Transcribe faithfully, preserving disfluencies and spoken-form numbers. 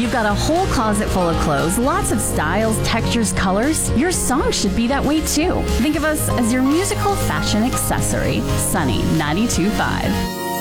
you've got a whole closet full of clothes, lots of styles, textures, colors, your song should be that way too. Think of us as your musical fashion accessory. Sunny ninety-two point five.